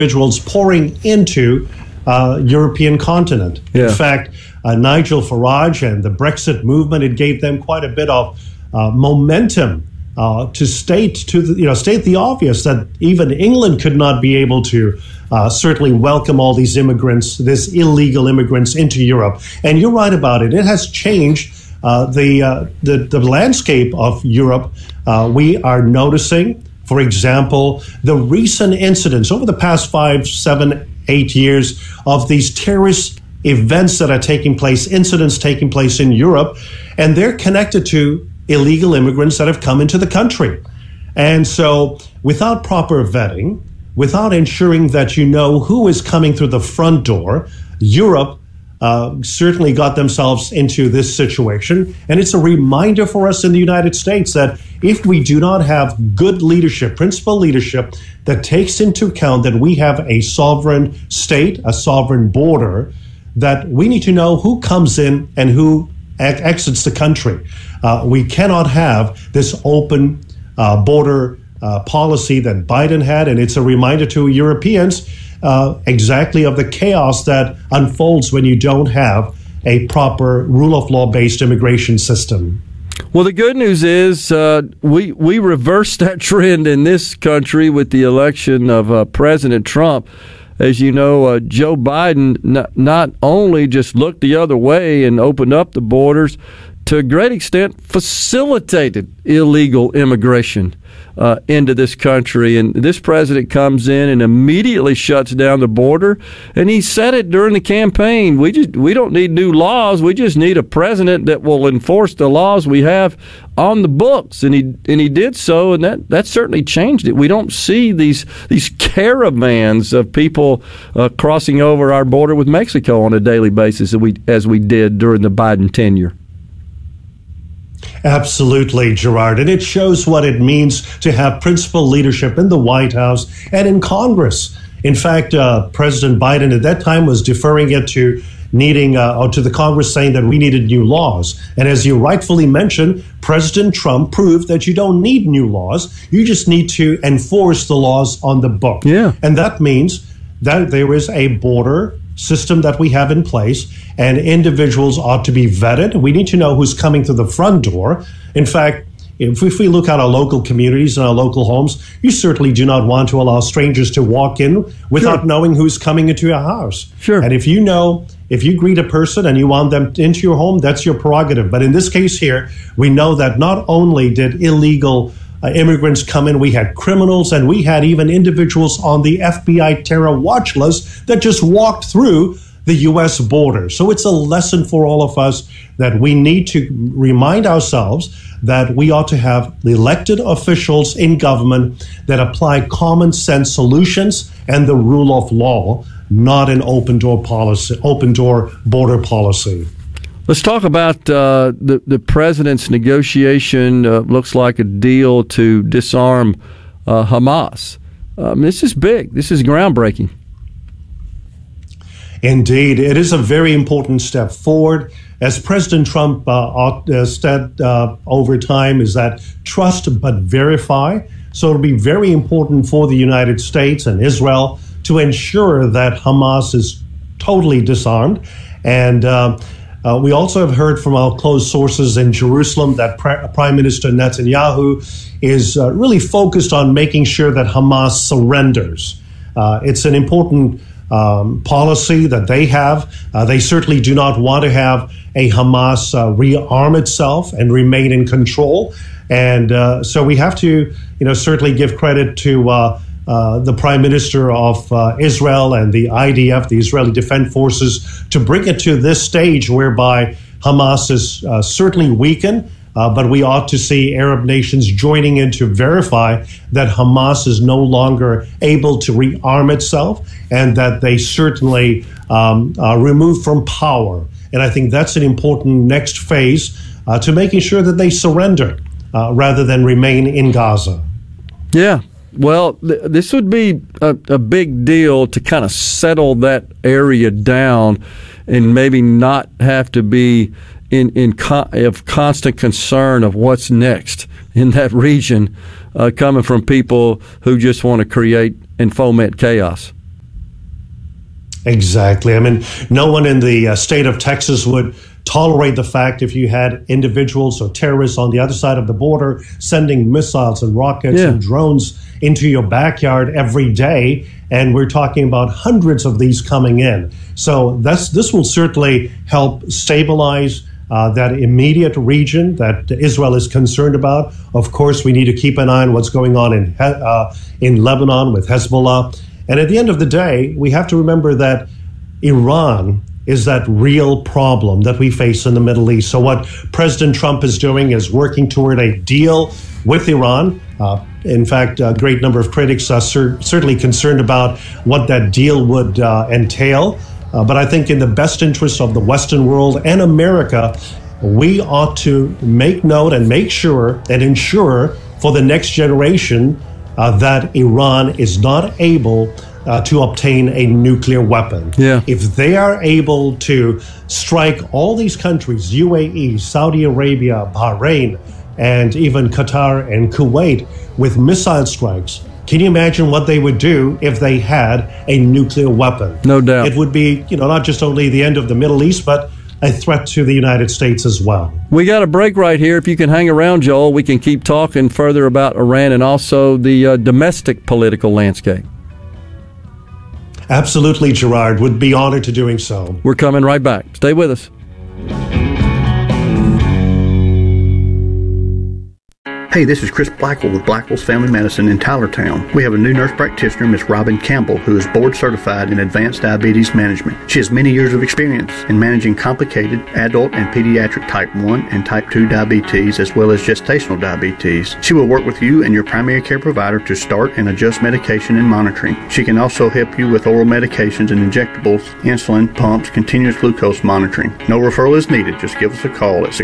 individuals pouring into European continent. Yeah. In fact, Nigel Farage and the Brexit movement, it gave them quite a bit of momentum to state the obvious, that even England could not be able to certainly welcome all these immigrants, these illegal immigrants, into Europe. And you're right about it. It has changed the landscape of Europe. We are noticing, for example, the recent incidents over the past 5, 7, 8 years of these terrorist events that are taking place, incidents taking place in Europe, and they're connected to illegal immigrants that have come into the country. And so without proper vetting, without ensuring that you know who is coming through the front door, Europe certainly got themselves into this situation. And it's a reminder for us in the United States that if we do not have good leadership, principled leadership, that takes into account that we have a sovereign state, a sovereign border, that we need to know who comes in and who exits the country. We cannot have this open border policy that Biden had, and it's a reminder to Europeans exactly of the chaos that unfolds when you don't have a proper rule of law based immigration system. Well, the good news is we reversed that trend in this country with the election of President Trump. As you know, Joe Biden not only just looked the other way and opened up the borders, to a great extent facilitated illegal immigration into this country. And this president comes in and immediately shuts down the border. And he said it during the campaign. We don't need new laws. We just need a president that will enforce the laws we have on the books. And he did so, and that certainly changed it. We don't see these caravans of people crossing over our border with Mexico on a daily basis as we did during the Biden tenure. Absolutely, Gerard. And it shows what it means to have principled leadership in the White House and in Congress. In fact, President Biden at that time was deferring it to needing to the Congress, saying that we needed new laws. And as you rightfully mentioned, President Trump proved that you don't need new laws. You just need to enforce the laws on the book. Yeah. And that means that there is a border system that we have in place, and individuals ought to be vetted. We need to know who's coming through the front door. In fact, if we look at our local communities and our local homes, you certainly do not want to allow strangers to walk in without knowing who's coming into your house. Sure. And if you greet a person and you want them into your home, that's your prerogative. But in this case here, we know that not only did illegal immigrants come in, we had criminals, and we had even individuals on the FBI terror watch list that just walked through the U.S. border. So it's a lesson for all of us that we need to remind ourselves that we ought to have elected officials in government that apply common sense solutions and the rule of law, not an open door border policy. Let's talk about the president's negotiation. Looks like a deal to disarm Hamas. This is big. This is groundbreaking. Indeed, it is a very important step forward. As President Trump said over time, is that trust but verify. So it'll be very important for the United States and Israel to ensure that Hamas is totally disarmed. And we also have heard from our close sources in Jerusalem that Prime Minister Netanyahu is really focused on making sure that Hamas surrenders. It's an important policy that they have. They certainly do not want to have a Hamas rearm itself and remain in control. And so we have to, certainly give credit to the Prime Minister of Israel and the IDF, the Israeli Defense Forces, to bring it to this stage whereby Hamas is certainly weakened, but we ought to see Arab nations joining in to verify that Hamas is no longer able to rearm itself and that they certainly are removed from power. And I think that's an important next phase to making sure that they surrender rather than remain in Gaza. Yeah. Well, this would be a big deal to kind of settle that area down and maybe not have to be of constant concern of what's next in that region coming from people who just want to create and foment chaos. Exactly. I mean, no one in the state of Texas would tolerate the fact if you had individuals or terrorists on the other side of the border sending missiles and rockets and drones into your backyard every day. And we're talking about hundreds of these coming in. So this will certainly help stabilize that immediate region that Israel is concerned about. Of course, we need to keep an eye on what's going on in Lebanon with Hezbollah. And at the end of the day, we have to remember that Iran is that real problem that we face in the Middle East. So what President Trump is doing is working toward a deal with Iran. In fact, a great number of critics are certainly concerned about what that deal would entail. But I think in the best interest of the Western world and America, we ought to make note and make sure and ensure for the next generation that Iran is not able to obtain a nuclear weapon. Yeah. If they are able to strike all these countries, UAE, Saudi Arabia, Bahrain, and even Qatar and Kuwait, with missile strikes, can you imagine what they would do if they had a nuclear weapon? No doubt. It would be, not just only the end of the Middle East, but a threat to the United States as well. We got a break right here. If you can hang around, Joel, we can keep talking further about Iran and also the domestic political landscape. Absolutely, Gerard. Would be honored to doing so. We're coming right back. Stay with us. Hey, this is Chris Blackwell with Blackwell's Family Medicine in Tylertown. We have a new nurse practitioner, Miss Robin Campbell, who is board certified in advanced diabetes management. She has many years of experience in managing complicated adult and pediatric type 1 and type 2 diabetes, as well as gestational diabetes. She will work with you and your primary care provider to start and adjust medication and monitoring. She can also help you with oral medications and injectables, insulin, pumps, continuous glucose monitoring. No referral is needed. Just give us a call at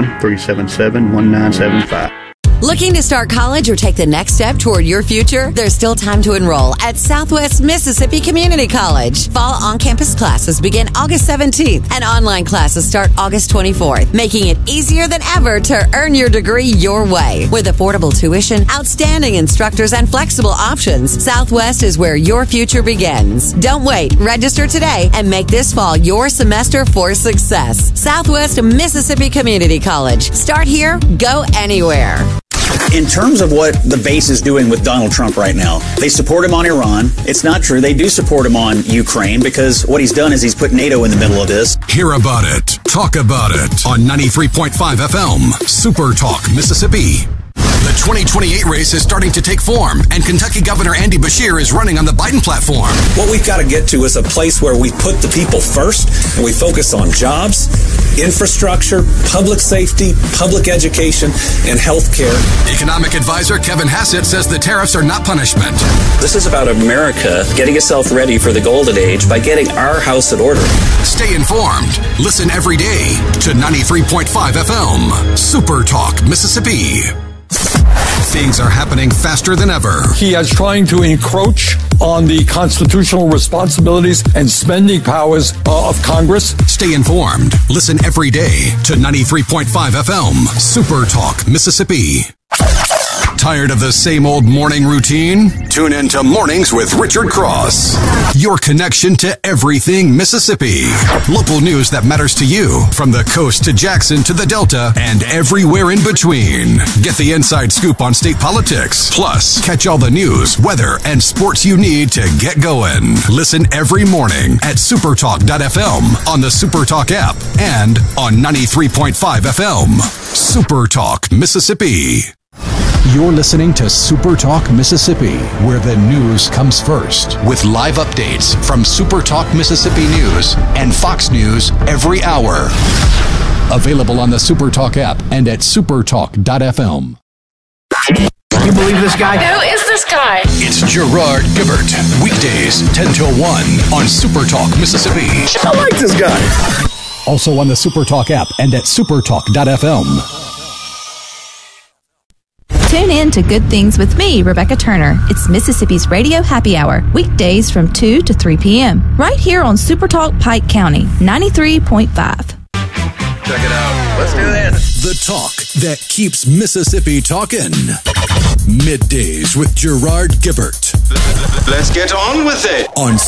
601-377-1975. Looking to start college or take the next step toward your future? There's still time to enroll at Southwest Mississippi Community College. Fall on-campus classes begin August 17th and online classes start August 24th, making it easier than ever to earn your degree your way. With affordable tuition, outstanding instructors, and flexible options, Southwest is where your future begins. Don't wait. Register today and make this fall your semester for success. Southwest Mississippi Community College. Start here, go anywhere. In terms of what the base is doing with Donald Trump right now, they support him on Iran. It's not true. They do support him on Ukraine because what he's done is he's put NATO in the middle of this. Hear about it. Talk about it on 93.5 FM, Super Talk, Mississippi. The 2028 race is starting to take form, and Kentucky Governor Andy Beshear is running on the Biden platform. What we've got to get to is a place where we put the people first, and we focus on jobs, infrastructure, public safety, public education, and health care. Economic advisor Kevin Hassett says the tariffs are not punishment. This is about America getting itself ready for the golden age by getting our house in order. Stay informed. Listen every day to 93.5 FM, Super Talk, Mississippi. Things are happening faster than ever. He is trying to encroach on the constitutional responsibilities and spending powers of Congress. Stay informed. Listen every day to 93.5 FM, Super Talk, Mississippi. Tired of the same old morning routine? Tune in to Mornings with Richard Cross. Your connection to everything Mississippi. Local news that matters to you, from the coast to Jackson to the Delta and everywhere in between. Get the inside scoop on state politics. Plus, catch all the news, weather, and sports you need to get going. Listen every morning at supertalk.fm, on the Supertalk app, and on 93.5 FM. Supertalk, Mississippi. You're listening to Super Talk Mississippi, where the news comes first, with live updates from Super Talk Mississippi News and Fox News every hour. Available on the Super Talk app and at supertalk.fm. Can you believe this guy? Who is this guy? It's Gerard Gibert. Weekdays, 10 till 1 on Super Talk Mississippi. I like this guy. Also on the Super Talk app and at supertalk.fm. Tune in to Good Things with me, Rebecca Turner. It's Mississippi's Radio Happy Hour, weekdays from 2 to 3 p.m. right here on Super Talk Pike County, 93.5. Check it out. Let's do this. The talk that keeps Mississippi talking. Middays with Gerard Gibert. Let's get on with it. On